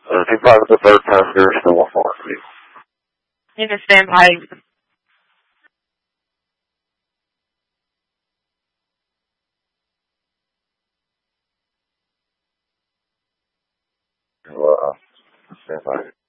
If I was the third passenger, still a far me. You can stand by. Well, stand by.